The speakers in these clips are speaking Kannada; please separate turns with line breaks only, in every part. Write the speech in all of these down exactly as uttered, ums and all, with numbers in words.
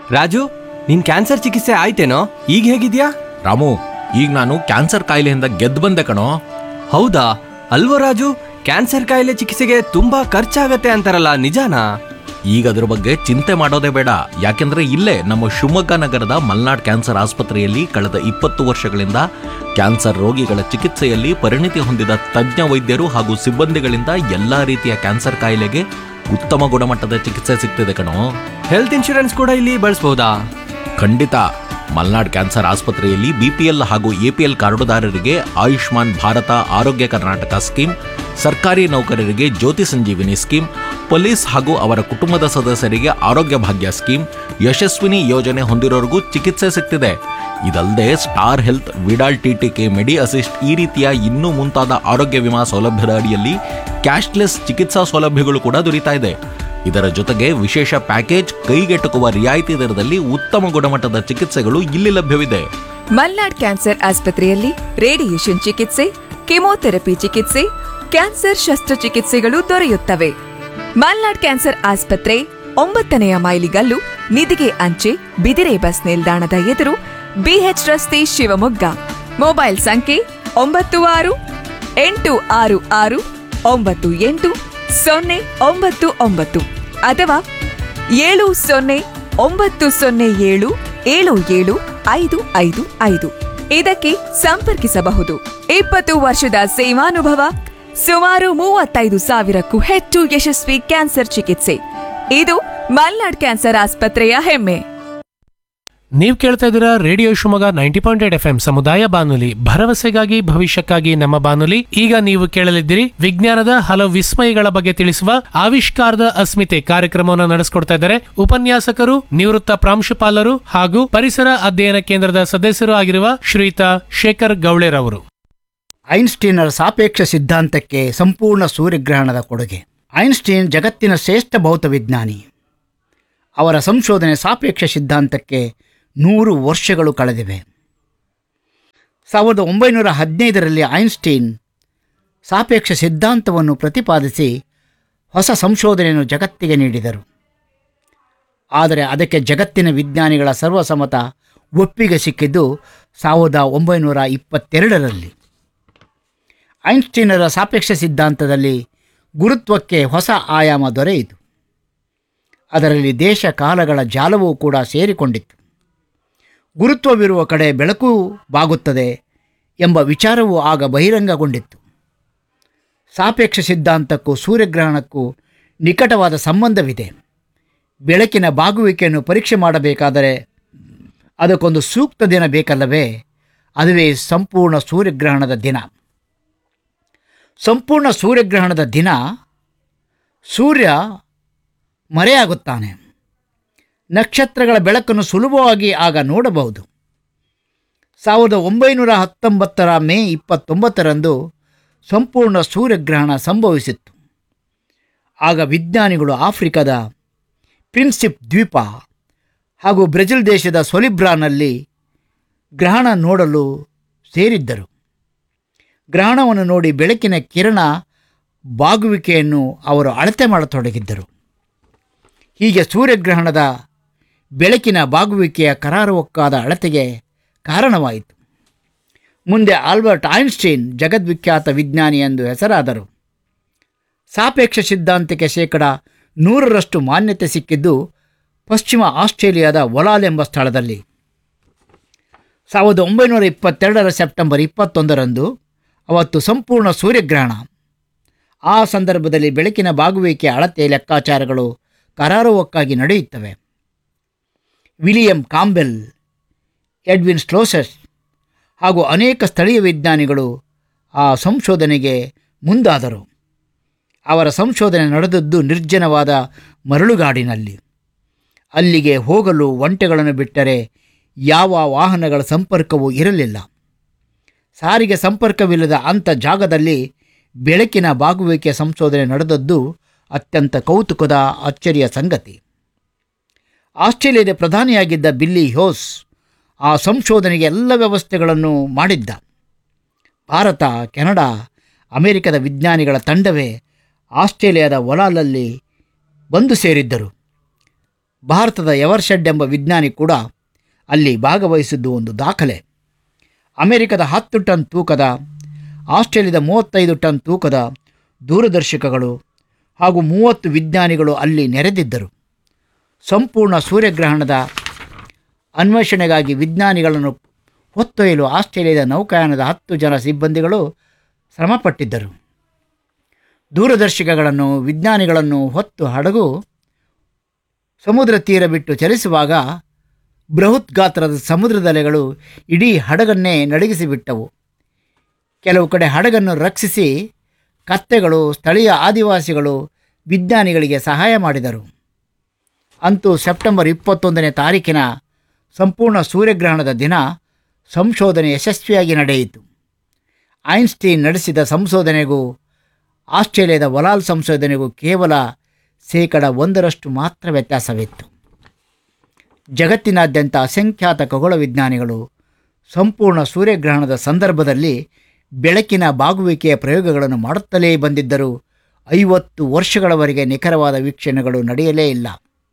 ರಾಜು, ನಿನ್ ಕ್ಯಾನ್ಸರ್ ಚಿಕಿತ್ಸೆ ಆಯ್ತೇನೋ? ಈಗ ಹೇಗಿದ್ಯಾ?
ರಾಮು, ಈಗ ನಾನು ಕ್ಯಾನ್ಸರ್ ಕಾಯಿಲೆಯಿಂದ ಗೆದ್ದು ಬಂದೆ ಕಣೋ.
ಹೌದಾ? ಅಲ್ವೋ ರಾಜು, ಕ್ಯಾನ್ಸರ್ ಕಾಯಿಲೆ ಚಿಕಿತ್ಸೆಗೆ ತುಂಬಾ ಖರ್ಚಾಗತ್ತೆ ಅಂತಾರಲ್ಲ, ನಿಜಾನಾ?
ಈಗ ಅದ್ರ ಬಗ್ಗೆ ಚಿಂತೆ ಮಾಡೋದೇ ಬೇಡ. ಯಾಕೆಂದ್ರೆ ಇಲ್ಲೇ ನಮ್ಮ ಶಿವಮೊಗ್ಗ ನಗರದ ಮಲ್ನಾಡ್ ಕ್ಯಾನ್ಸರ್ ಆಸ್ಪತ್ರೆಯಲ್ಲಿ ಕಳೆದ ಇಪ್ಪತ್ತು ವರ್ಷಗಳಿಂದ ಕ್ಯಾನ್ಸರ್ ರೋಗಿಗಳ ಚಿಕಿತ್ಸೆಯಲ್ಲಿ ಪರಿಣಿತಿ ಹೊಂದಿದ ತಜ್ಞ ವೈದ್ಯರು ಹಾಗೂ ಸಿಬ್ಬಂದಿಗಳಿಂದ ಎಲ್ಲಾ ರೀತಿಯ ಕ್ಯಾನ್ಸರ್ ಕಾಯಿಲೆಗೆ ಉತ್ತಮ ಗುಣಮಟ್ಟದ ಚಿಕಿತ್ಸೆ ಸಿಗ್ತಿದೆ ಕಣೋ.
ಹೆಲ್ತ್ ಇನ್ಶೂರೆನ್ಸ್ ಕೂಡ ಇಲ್ಲಿ ಬಳಸಬಹುದಾ?
ಖಂಡಿತ. ಮಲ್ನಾಡ್ ಕ್ಯಾನ್ಸರ್ ಆಸ್ಪತ್ರೆಯಲ್ಲಿ ಬಿಪಿಎಲ್ ಹಾಗೂ ಎಪಿಎಲ್ ಕಾರ್ಡುದಾರರಿಗೆ ಆಯುಷ್ಮಾನ್ ಭಾರತ ಆರೋಗ್ಯ ಕರ್ನಾಟಕ ಸ್ಕೀಮ್, ಸರ್ಕಾರಿ ನೌಕರರಿಗೆ ಜ್ಯೋತಿ ಸಂಜೀವಿನಿ ಸ್ಕೀಮ್, ಪೊಲೀಸ್ ಹಾಗೂ ಅವರ ಕುಟುಂಬದ ಸದಸ್ಯರಿಗೆ ಆರೋಗ್ಯ ಭಾಗ್ಯ ಸ್ಕೀಮ್, ಯಶಸ್ವಿನಿ ಯೋಜನೆ ಹೊಂದಿರೋರಿಗೂ ಚಿಕಿತ್ಸೆ ಸಿಗ್ತಿದೆ. ಇದಲ್ಲದೆ ಸ್ಟಾರ್ ಹೆಲ್ತ್, ವಿಡಾಲ್ ಟಿಟಿಕೆ, ಮೆಡಿ ಅಸಿಸ್ಟ್ ಈ ರೀತಿಯ ಇನ್ನೂ ಮುಂತಾದ ಆರೋಗ್ಯ ವಿಮಾ ಸೌಲಭ್ಯದ ಅಡಿಯಲ್ಲಿ ಕ್ಯಾಶ್ಲೆಸ್ ಚಿಕಿತ್ಸಾ ಸೌಲಭ್ಯಗಳು ಕೂಡ ದೊರೀತಾ ಇದೆ. ಇದರ ಜೊತೆಗೆ ವಿಶೇಷ ಪ್ಯಾಕೇಜ್, ಕೈಗೆಟುಕುವ ರಿಯಾಯಿತಿ ದರದಲ್ಲಿ ಉತ್ತಮ ಗುಣಮಟ್ಟದ ಚಿಕಿತ್ಸೆಗಳು ಇಲ್ಲಿ ಲಭ್ಯವಿದೆ.
ಮಲ್ನಾಡ್ ಕ್ಯಾನ್ಸರ್ ಆಸ್ಪತ್ರೆಯಲ್ಲಿ ರೇಡಿಯೇಷನ್ ಚಿಕಿತ್ಸೆ, ಕೆಮೊಥೆರಪಿ ಚಿಕಿತ್ಸೆ, ಕ್ಯಾನ್ಸರ್ ಶಸ್ತ್ರಚಿಕಿತ್ಸೆಗಳು ದೊರೆಯುತ್ತವೆ. ಮಲ್ನಾಡ್ ಕ್ಯಾನ್ಸರ್ ಆಸ್ಪತ್ರೆ ಒಂಬತ್ತನೆಯ ಮೈಲಿಗಲ್ಲು, ನಿಧಿಗೆ ಅಂಚೆ, ಬಿದಿರೆ ಬಸ್ ನಿಲ್ದಾಣದ ಎದುರು, ಬಿಎಚ್ ರಸ್ತೆ, ಶಿವಮೊಗ್ಗ. ಮೊಬೈಲ್ ಸಂಖ್ಯೆ ಒಂಬತ್ತು ಆರು ಎಂಟು ಆರು ಆರು ಒಂಬತ್ತು ಎಂಟು ಸೊನ್ನೆ ಒಂಬತ್ತು ಒಂಬತ್ತು ಅಥವಾ ಏಳು ಸೊನ್ನೆ ಒಂಬತ್ತು ಸೊನ್ನೆ ಏಳು ಏಳು ಏಳು ಐದು ಐದು ಐದು ಇದಕ್ಕೆ ಸಂಪರ್ಕಿಸಬಹುದು. ಇಪ್ಪತ್ತು ವರ್ಷದ ಸೇವಾನುಭವ, ಸುಮಾರು ಮೂವತ್ತೈದು ಸಾವಿರಕ್ಕೂ ಹೆಚ್ಚು ಯಶಸ್ವಿ ಕ್ಯಾನ್ಸರ್ ಚಿಕಿತ್ಸೆ. ಇದು ಮಲ್ನಾಡ್ ಕ್ಯಾನ್ಸರ್ ಆಸ್ಪತ್ರೆಯ ಹೆಮ್ಮೆ.
ನೀವು ಕೇಳ್ತಾ ಇದ್ದೀರಾ radio Shivamogga ninety point eight F M ಸಮುದಾಯ ಬಾನುಲಿ, ಭರವಸೆಗಾಗಿ ಭವಿಷ್ಯಕ್ಕಾಗಿ ನಮ್ಮ ಬಾನುಲಿ. ಈಗ ನೀವು ಕೇಳಲಿದ್ದೀರಿ ವಿಜ್ಞಾನದ ಹಲವು ವಿಸ್ಮಯಗಳ ಬಗ್ಗೆ ತಿಳಿಸುವ ಆವಿಷ್ಕಾರದ ಅಸ್ಮಿತೆ ಕಾರ್ಯಕ್ರಮವನ್ನು ನಡೆಸಿಕೊಡ್ತಾ ಇದ್ದಾರೆ ಉಪನ್ಯಾಸಕರು, ನಿವೃತ್ತ ಪ್ರಾಂಶುಪಾಲರು ಹಾಗೂ ಪರಿಸರ ಅಧ್ಯಯನ ಕೇಂದ್ರದ ಸದಸ್ಯರು ಆಗಿರುವ ಶ್ರೀಯುತ ಶೇಖರ್ ಗೌಳೆರವರು.
ಐನ್ಸ್ಟೀನರ ಸಾಪೇಕ್ಷ ಸಿದ್ಧಾಂತಕ್ಕೆ ಸಂಪೂರ್ಣ ಸೂರ್ಯಗ್ರಹಣದ ಕೊಡುಗೆ. ಐನ್ಸ್ಟೀನ್ ಜಗತ್ತಿನ ಶ್ರೇಷ್ಠ ಭೌತವಿಜ್ಞಾನಿ. ಅವರ ಸಂಶೋಧನೆ ಸಾಪೇಕ್ಷ ಸಿದ್ಧಾಂತಕ್ಕೆ ನೂರು ವರ್ಷಗಳು ಕಳೆದಿವೆ. ಸಾವಿರದ ಒಂಬೈನೂರ ಹದಿನೈದರಲ್ಲಿ ಐನ್ಸ್ಟೀನ್ ಸಾಪೇಕ್ಷ ಸಿದ್ಧಾಂತವನ್ನು ಪ್ರತಿಪಾದಿಸಿ ಹೊಸ ಸಂಶೋಧನೆಯನ್ನು ಜಗತ್ತಿಗೆ ನೀಡಿದರು. ಆದರೆ ಅದಕ್ಕೆ ಜಗತ್ತಿನ ವಿಜ್ಞಾನಿಗಳ ಸರ್ವಸಮ್ಮತ ಒಪ್ಪಿಗೆ ಸಿಕ್ಕಿದ್ದು ಸಾವಿರದ ಒಂಬೈನೂರ ಇಪ್ಪತ್ತೆರಡರಲ್ಲಿ. ಐನ್ಸ್ಟೀನರ ಸಾಪೇಕ್ಷ ಸಿದ್ಧಾಂತದಲ್ಲಿ ಗುರುತ್ವಕ್ಕೆ ಹೊಸ ಆಯಾಮ ದೊರೆಯಿತು. ಅದರಲ್ಲಿ ದೇಶ ಕಾಲಗಳ ಜಾಲವೂ ಕೂಡ ಸೇರಿಕೊಂಡಿತ್ತು. ಗುರುತ್ವವಿರುವ ಕಡೆ ಬೆಳಕು ಬಾಗುತ್ತದೆ ಎಂಬ ವಿಚಾರವೂ ಆಗ ಬಹಿರಂಗಗೊಂಡಿತ್ತು. ಸಾಪೇಕ್ಷ ಸಿದ್ಧಾಂತಕ್ಕೂ ಸೂರ್ಯಗ್ರಹಣಕ್ಕೂ ನಿಕಟವಾದ ಸಂಬಂಧವಿದೆ. ಬೆಳಕಿನ ಬಾಗುವಿಕೆಯನ್ನು ಪರೀಕ್ಷೆ ಮಾಡಬೇಕಾದರೆ ಅದಕ್ಕೊಂದು ಸೂಕ್ತ ದಿನ ಬೇಕಲ್ಲವೇ? ಅದುವೇ ಸಂಪೂರ್ಣ ಸೂರ್ಯಗ್ರಹಣದ ದಿನ. ಸಂಪೂರ್ಣ ಸೂರ್ಯಗ್ರಹಣದ ದಿನ ಸೂರ್ಯ ಮರೆಯಾಗುತ್ತಾನೆ. ನಕ್ಷತ್ರಗಳ ಬೆಳಕನ್ನು ಸುಲಭವಾಗಿ ಆಗ ನೋಡಬಹುದು. ಸಾವಿರದ ಒಂಬೈನೂರ ಹತ್ತೊಂಬತ್ತರ ಮೇ ಇಪ್ಪತ್ತೊಂಬತ್ತರಂದು ಸಂಪೂರ್ಣ ಸೂರ್ಯಗ್ರಹಣ ಸಂಭವಿಸಿತ್ತು. ಆಗ ವಿಜ್ಞಾನಿಗಳು ಆಫ್ರಿಕಾದ ಪ್ರಿನ್ಸಿಪ್ ದ್ವೀಪ ಹಾಗೂ ಬ್ರೆಜಿಲ್ ದೇಶದ ಸೊಲಿಬ್ರಾನಲ್ಲಿ ಗ್ರಹಣ ನೋಡಲು ಸೇರಿದ್ದರು. ಗ್ರಹಣವನ್ನು ನೋಡಿ ಬೆಳಕಿನ ಕಿರಣ ಬಾಗುವಿಕೆಯನ್ನು ಅವರು ಅಳತೆ ಮಾಡತೊಡಗಿದ್ದರು. ಹೀಗೆ ಸೂರ್ಯಗ್ರಹಣದ ಬೆಳಕಿನ ಬಾಗುವಿಕೆಯ ಕರಾರುವಕ್ಕಾದ ಅಳತೆಗೆ ಕಾರಣವಾಯಿತು. ಮುಂದೆ ಆಲ್ಬರ್ಟ್ ಐನ್ಸ್ಟೀನ್ ಜಗದ್ವಿಖ್ಯಾತ ವಿಜ್ಞಾನಿ ಎಂದು ಹೆಸರಾದರು. ಸಾಪೇಕ್ಷ ಸಿದ್ಧಾಂತಕ್ಕೆ ಶೇಕಡ ನೂರರಷ್ಟು ಮಾನ್ಯತೆ ಸಿಕ್ಕಿದ್ದು ಪಶ್ಚಿಮ ಆಸ್ಟ್ರೇಲಿಯಾದ ಒಲಾಲ್ ಎಂಬ ಸ್ಥಳದಲ್ಲಿ. ಸಾವಿರದ ಒಂಬೈನೂರ ಇಪ್ಪತ್ತೆರಡರ ಸೆಪ್ಟೆಂಬರ್ ಇಪ್ಪತ್ತೊಂದರಂದು ಅವತ್ತು ಸಂಪೂರ್ಣ ಸೂರ್ಯಗ್ರಹಣ. ಆ ಸಂದರ್ಭದಲ್ಲಿ ಬೆಳಕಿನ ಬಾಗುವಿಕೆ ಅಳತೆ ಲೆಕ್ಕಾಚಾರಗಳು ಕರಾರುವಕ್ಕಾಗಿ ನಡೆಯುತ್ತವೆ. ವಿಲಿಯಂ ಕಾಂಬೆಲ್, ಎಡ್ವಿನ್ ಸ್ಲೋಸೆಸ್ ಹಾಗೂ ಅನೇಕ ಸ್ಥಳೀಯ ವಿಜ್ಞಾನಿಗಳು ಆ ಸಂಶೋಧನೆಗೆ ಮುಂದಾದರು. ಅವರ ಸಂಶೋಧನೆ ನಡೆದದ್ದು ನಿರ್ಜನವಾದ ಮರಳುಗಾಡಿನಲ್ಲಿ. ಅಲ್ಲಿಗೆ ಹೋಗಲು ಒಂಟೆಗಳನ್ನು ಬಿಟ್ಟರೆ ಯಾವ ವಾಹನಗಳ ಸಂಪರ್ಕವೂ ಇರಲಿಲ್ಲ. ಸಾರಿಗೆ ಸಂಪರ್ಕವಿಲ್ಲದ ಅಂಥ ಜಾಗದಲ್ಲಿ ಬೆಳಕಿನ ಬಾಗುವಿಕೆ ಸಂಶೋಧನೆ ನಡೆದದ್ದು ಅತ್ಯಂತ ಕೌತುಕದ ಅಚ್ಚರಿಯ ಸಂಗತಿ. ಆಸ್ಟ್ರೇಲಿಯಾದ ಪ್ರಧಾನಿಯಾಗಿದ್ದ ಬಿಲ್ಲಿ ಹೋಸ್ ಆ ಸಂಶೋಧನೆಗೆ ಎಲ್ಲ ವ್ಯವಸ್ಥೆಗಳನ್ನು ಮಾಡಿದ್ದ. ಭಾರತ, ಕೆನಡಾ, ಅಮೆರಿಕದ ವಿಜ್ಞಾನಿಗಳ ತಂಡವೇ ಆಸ್ಟ್ರೇಲಿಯಾದ ಒಲಾಲಲ್ಲಿ ಬಂದು ಸೇರಿದ್ದರು. ಭಾರತದ ಎವರ್ಶೆಡ್ ಎಂಬ ವಿಜ್ಞಾನಿ ಕೂಡ ಅಲ್ಲಿ ಭಾಗವಹಿಸಿದ್ದು ಒಂದು ದಾಖಲೆ. ಅಮೆರಿಕದ ಹತ್ತು ಟನ್ ತೂಕದ, ಆಸ್ಟ್ರೇಲಿಯಾದ ಮೂವತ್ತೈದು ಟನ್ ತೂಕದ ದೂರದರ್ಶಕಗಳು ಹಾಗೂ ಮೂವತ್ತು ವಿಜ್ಞಾನಿಗಳು ಅಲ್ಲಿ ನೆರೆದಿದ್ದರು. ಸಂಪೂರ್ಣ ಸೂರ್ಯಗ್ರಹಣದ ಅನ್ವೇಷಣೆಗಾಗಿ ವಿಜ್ಞಾನಿಗಳನ್ನು ಹೊತ್ತೊಯ್ಯಲು ಆಸ್ಟ್ರೇಲಿಯಾದ ನೌಕಾಯಾನದ ಹತ್ತು ಜನ ಸಿಬ್ಬಂದಿಗಳು ಶ್ರಮಪಟ್ಟಿದ್ದರು. ದೂರದರ್ಶಕಗಳನ್ನು, ವಿಜ್ಞಾನಿಗಳನ್ನು ಹೊತ್ತು ಹಡಗು ಸಮುದ್ರ ತೀರ ಬಿಟ್ಟು ಚಲಿಸುವಾಗ ಬೃಹತ್ ಗಾತ್ರದ ಸಮುದ್ರದಲೆಗಳು ಇಡೀ ಹಡಗನ್ನೇ ನಡಗಿಸಿಬಿಟ್ಟವು. ಕೆಲವು ಕಡೆ ಹಡಗನ್ನು ರಕ್ಷಿಸಿ ಕತ್ತೆಗಳು, ಸ್ಥಳೀಯ ಆದಿವಾಸಿಗಳು ವಿಜ್ಞಾನಿಗಳಿಗೆ ಸಹಾಯ ಮಾಡಿದರು. ಅಂತೂ ಸೆಪ್ಟೆಂಬರ್ ಇಪ್ಪತ್ತೊಂದನೇ ತಾರೀಕಿನ ಸಂಪೂರ್ಣ ಸೂರ್ಯಗ್ರಹಣದ ದಿನ ಸಂಶೋಧನೆ ಯಶಸ್ವಿಯಾಗಿ ನಡೆಯಿತು. ಐನ್ಸ್ಟೀನ್ ನಡೆಸಿದ ಸಂಶೋಧನೆಗೂ ಆಸ್ಟ್ರೇಲಿಯಾದ ವಲಾಲ್ ಸಂಶೋಧನೆಗೂ ಕೇವಲ ಶೇಕಡ ಒಂದರಷ್ಟು ಮಾತ್ರ ವ್ಯತ್ಯಾಸವಿತ್ತು. ಜಗತ್ತಿನಾದ್ಯಂತ ಅಸಂಖ್ಯಾತ ಖಗೋಳ ವಿಜ್ಞಾನಿಗಳು ಸಂಪೂರ್ಣ ಸೂರ್ಯಗ್ರಹಣದ ಸಂದರ್ಭದಲ್ಲಿ ಬೆಳಕಿನ ಬಾಗುವಿಕೆಯ ಪ್ರಯೋಗಗಳನ್ನು ಮಾಡುತ್ತಲೇ ಬಂದಿದ್ದರೂ ಐವತ್ತು ವರ್ಷಗಳವರೆಗೆ ನಿಖರವಾದ ವೀಕ್ಷಣೆಗಳು ನಡೆಯಲೇ ಇಲ್ಲ.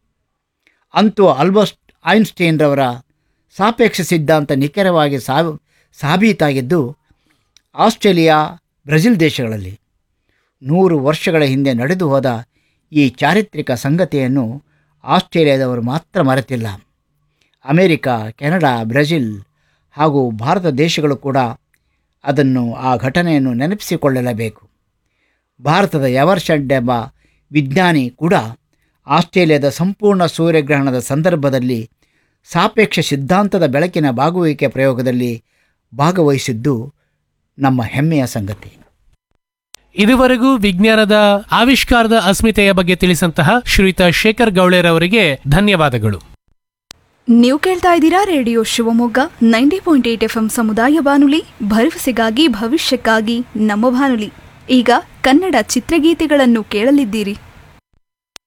ಅಂತೂ ಆಲ್ಬರ್ಟ್ ಐನ್ಸ್ಟೀನ್ರವರ ಸಾಪೇಕ್ಷ ಸಿದ್ಧಾಂತ ನಿಖರವಾಗಿ ಸಾಬ್ ಸಾಬೀತಾಗಿದ್ದು ಆಸ್ಟ್ರೇಲಿಯಾ, ಬ್ರೆಜಿಲ್ ದೇಶಗಳಲ್ಲಿ. ನೂರು ವರ್ಷಗಳ ಹಿಂದೆ ನಡೆದು ಹೋದ ಈ ಚಾರಿತ್ರಿಕ ಸಂಗತಿಯನ್ನು ಆಸ್ಟ್ರೇಲಿಯಾದವರು ಮಾತ್ರ ಮರೆತಿಲ್ಲ. ಅಮೆರಿಕ, ಕೆನಡಾ, ಬ್ರೆಜಿಲ್ ಹಾಗೂ ಭಾರತ ದೇಶಗಳು ಕೂಡ ಅದನ್ನು ಆ ಘಟನೆಯನ್ನು ನೆನಪಿಸಿಕೊಳ್ಳಲೇಬೇಕು. ಭಾರತದ ಎವರ್ಶೆಡ್ ಎಂಬ ವಿಜ್ಞಾನಿ ಕೂಡ ಆಸ್ಟ್ರೇಲಿಯಾದ ಸಂಪೂರ್ಣ ಸೂರ್ಯಗ್ರಹಣದ ಸಂದರ್ಭದಲ್ಲಿ ಸಾಪೇಕ್ಷ ಸಿದ್ಧಾಂತದ ಬೆಳಕಿನ ಬಾಗುವಿಕೆ ಪ್ರಯೋಗದಲ್ಲಿ ಭಾಗವಹಿಸಿದ್ದು ನಮ್ಮ ಹೆಮ್ಮೆಯ ಸಂಗತಿ.
ಇದುವರೆಗೂ ವಿಜ್ಞಾನದ ಆವಿಷ್ಕಾರದ ಅಸ್ಮಿತೆಯ ಬಗ್ಗೆ ತಿಳಿಸಂತಹ ಶ್ರೀಯುತ ಶೇಖರ್ ಗೌಳೇರ್ ಅವರಿಗೆ ಧನ್ಯವಾದಗಳು.
ನೀವು ಕೇಳ್ತಾ ಇದ್ದೀರಾ radio Shivamogga ninety point eight F M ಸಮುದಾಯ ಬಾನುಲಿ, ಭರವಸೆಗಾಗಿ ಭವಿಷ್ಯಕ್ಕಾಗಿ ನಮ್ಮ ಬಾನುಲಿ. ಈಗ ಕನ್ನಡ ಚಿತ್ರಗೀತೆಗಳನ್ನು ಕೇಳಲಿದ್ದೀರಿ.